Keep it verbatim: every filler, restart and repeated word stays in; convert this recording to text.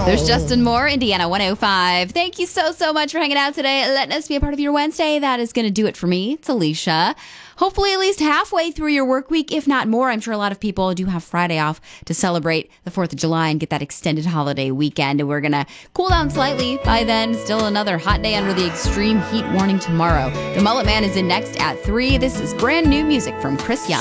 There's Justin Moore, Indiana one oh five. Thank you so, so much for hanging out today, letting us be a part of your Wednesday. That is going to do it for me. It's Alicia. Hopefully at least halfway through your work week, if not more. I'm sure a lot of people do have Friday off to celebrate the fourth of July and get that extended holiday weekend. And we're going to cool down slightly by then. Still another hot day under the extreme heat warning tomorrow. The Mullet Man is in next at three. This is brand new music from Chris Young.